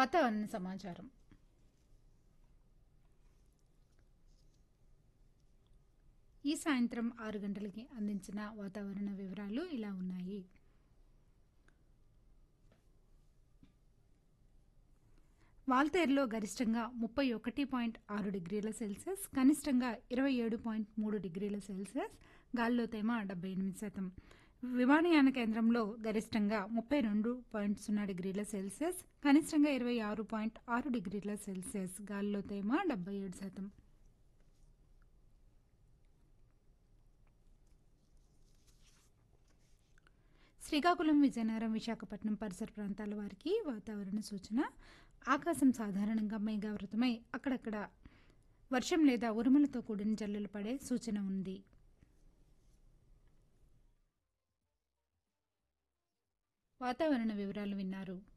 వాతావరణ సమాచారం. ఈ సాయంత్రం 6 గంటలకి అందించిన వాతావరణ వివరాలు ఇలా ఉన్నాయి. వాల్తేరులో గరిష్టంగా 31.6 డిగ్రీల సెల్సియస్, కనిష్టంగా 27.3 డిగ్రీల సెల్సియస్, గాలిలో తేమ 78%. విమానయాన కేంద్రంలో గరిష్టంగా 32.0 డిగ్రీల సెల్సియస్, కనిష్టంగా 26.6 డిగ్రీల సెల్సియస్, గాలిలో తేమ 77%. శ్రీకాకుళం, విజయనగరం, విశాఖపట్నం పరిసర ప్రాంతాల వారికి వాతావరణ సూచన. ఆకాశం సాధారణంగా మేఘావృతమై అక్కడక్కడ వర్షం లేదా ఉరుములతో కూడిన జల్లులు పడే సూచన ఉంది. వాతావరణ వివరాలు విన్నారు.